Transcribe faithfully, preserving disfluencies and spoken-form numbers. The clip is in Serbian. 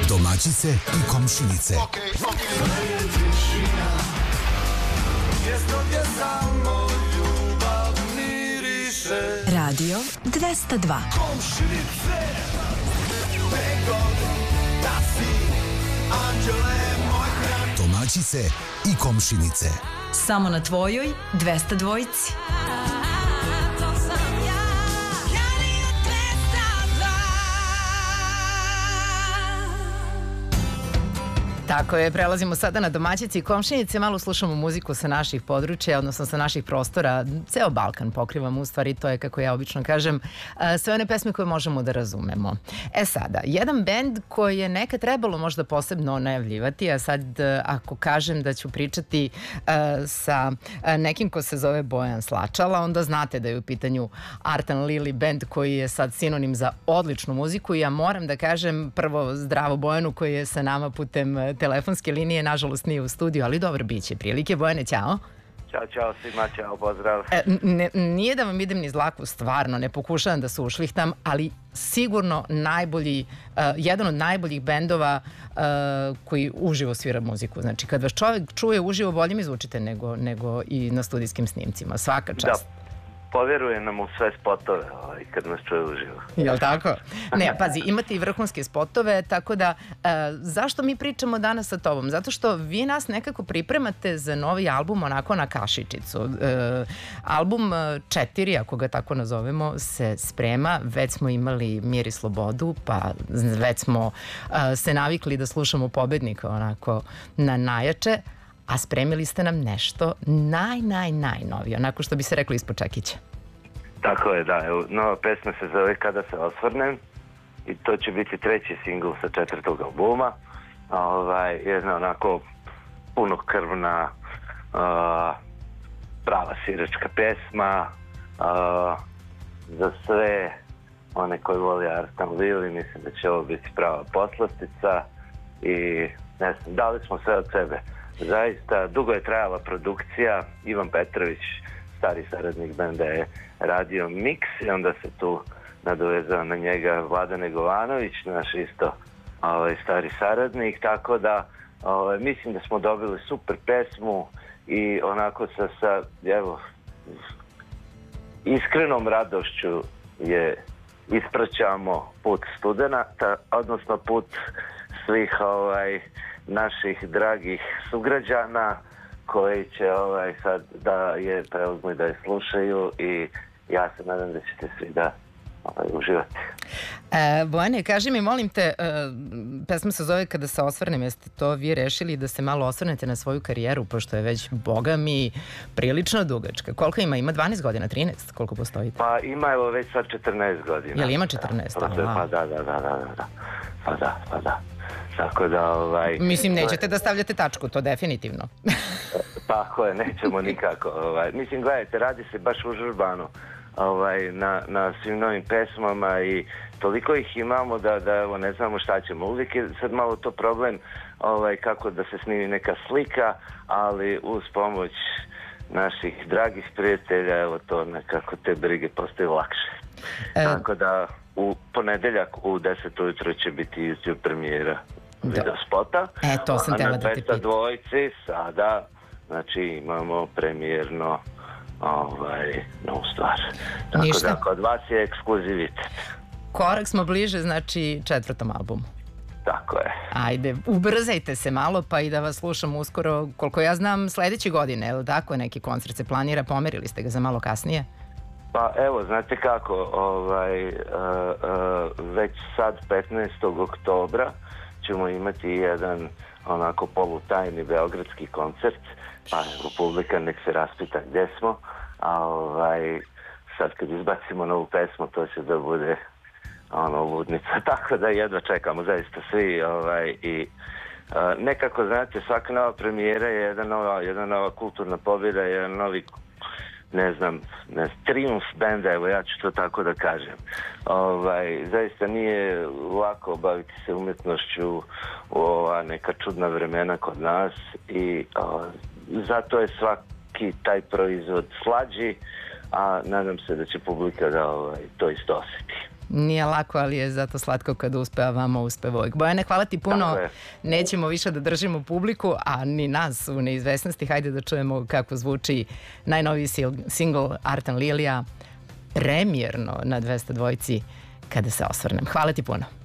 Domaćice i komšinice. Okay, okay. Mjesto gdje samo ljubav miriše. Radio dvesta dva. Komšinice, pegod, da si, anđele moj hran. Domaćice i komšinice. Samo na tvojoj dvesta dvojici. Tako je, prelazimo sada na domaćice i komšinice, malo slušamo muziku sa naših područja, odnosno sa naših prostora, ceo Balkan pokrivamo, u stvari to je, kako ja obično kažem, sve one pesme koje možemo da razumemo. E sada, jedan bend koji je nekad trebalo možda posebno najavljivati, a sad ako kažem da ću pričati uh, sa nekim ko se zove Bojan Slačala, onda znate da je u pitanju Artan Lili bend koji je sad sinonim za odličnu muziku i ja moram da kažem prvo zdravo Bojanu koji je sa nama putem telefonske linije, nažalost nije u studiju, ali dobro, bit će prilike. Bojane, ćao. Ćao, čao svima, čao, pozdrav. E, ne, nije da vam idem ni zlaku, stvarno, ne pokušavam da se ušlihtam, ali sigurno najbolji, uh, jedan od najboljih bendova uh, koji uživo svira muziku. Znači, kad vas čovjek čuje uživo, bolje mi zvučite nego, nego i na studijskim snimcima. Svaka čast. Da. Povjeruje nam u sve spotove ovaj, kad nas čuje uživo. Jel' tako? Ne, pazi, imate i vrhunske spotove, tako da e, zašto mi pričamo danas sa tobom? Zato što vi nas nekako pripremate za novi album onako na kašičicu. E, album četiri, ako ga tako nazovemo, se sprema. Već smo imali Mir i slobodu, pa već smo e, se navikli da slušamo pobednika onako na najjače. A spremili ste nam nešto naj, naj, najnovije, onako što bi se reklo ispod čekića. Tako je, da. Evo, nova pesma se zove Kada se osvrnem i to će biti treći singl sa četvrtog albuma. Ovaj, jedna onako punokrvna, uh, prava sviračka pesma uh, za sve one koji voli Artan Lili. Mislim da će ovo biti prava poslastica i ne znam, dali smo sve od sebe. Zaista, dugo je trajala produkcija. Ivan Petrović, stari saradnik benda, je radio miks i onda se tu nadovezao na njega Vlada Negovanović, naš isto ovaj, stari saradnik, tako da ovaj, mislim da smo dobili super pesmu i onako sa, sa evo, iskrenom radošću je ispraćamo put studenata, odnosno put svih ovaj, naših dragih sugrađana koji će ovaj, sad da je preuzmu i da je slušaju i ja se nadam da ćete svi da ovaj, uživati. E, Bojane, kaži mi, molim te, e, pesma se zove Kada se osvrnem, jeste to vi rešili da se malo osvrnete na svoju karijeru, pošto je već, boga mi, prilično dugačka. Koliko ima? Ima dvanaest godina, trinaest? Koliko postojite? Pa ima evo već sad četrnaest godina. Jel ima četrnaest? Da, pa da, da, da, da, da. Pa da, pa da. Tako da, ovaj... Mislim, nećete da stavljate tačku, to definitivno. Tako je, nećemo nikako. Ovaj. Mislim, gledajte, radi se baš užurbano ovaj, na, na svim novim pesmama i toliko ih imamo da, da evo, ne znamo šta ćemo. Uvijek je sad malo to problem ovaj, kako da se snimi neka slika, ali uz pomoć naših dragih prijatelja, evo to nekako te brige postaju lakše. E... Tako da u ponedeljak u deset ujutro će biti YouTube premijera video spota. E, to sam tela da te pitam. A na dvojici sada, znači imamo premijerno ovaj, novu stvar. Tako Ništa. da kod vas je ekskluzivitet. Korak smo bliže, znači četvrtom albumu. Tako je. Ajde, ubrzajte se malo pa i da vas slušam uskoro, koliko ja znam, sledeće godine, je li tako, neki koncert se planira, pomerili ste ga za malo kasnije? Pa evo, znate kako, ovaj, uh, uh, već sad petnaestog oktobra ćemo imati jedan onako polutajni beogradski koncert, pa evo, publika nek se raspita gdje smo, a ovaj, sad kad izbacimo novu pesmu to će da bude ono, ludnica, tako da jedva čekamo zaista svi ovaj, i uh, nekako, znate, svaka nova premijera je jedna nova, jedna nova kulturna pobjeda, jedan novi, ne znam, ne, trijumf benda, evo ja ću to tako da kažem. Ovaj, zaista nije lako baviti se umjetnošću u ova neka čudna vremena kod nas i o, zato je svaki taj proizvod slađi, a nadam se da će publika da ovaj, to isto osjeti. Nije lako, ali je zato slatko kada uspe, a vama uspe uvijek. Bojane, hvala ti puno. Nećemo više da držimo publiku, a ni nas u neizvesnosti. Hajde da čujemo kako zvuči najnoviji single Artan Lilija, premijerno na dvesta dvojci Kada se osvrnem. Hvala ti puno.